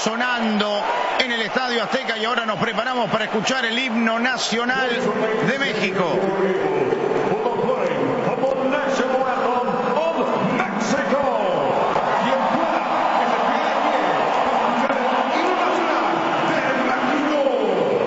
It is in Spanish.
sonando en el Estadio Azteca y ahora nos preparamos para escuchar el himno nacional de México.